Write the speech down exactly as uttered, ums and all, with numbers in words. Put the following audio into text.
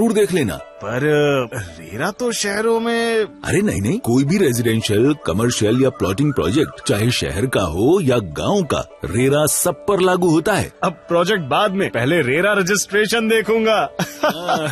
जरूर देख लेना। पर रेरा तो शहरों में। अरे नहीं नहीं, कोई भी रेजिडेंशियल, कमर्शियल या प्लॉटिंग प्रोजेक्ट, चाहे शहर का हो या गांव का, रेरा सब पर लागू होता है। अब प्रोजेक्ट बाद में, पहले रेरा रजिस्ट्रेशन देखूंगा।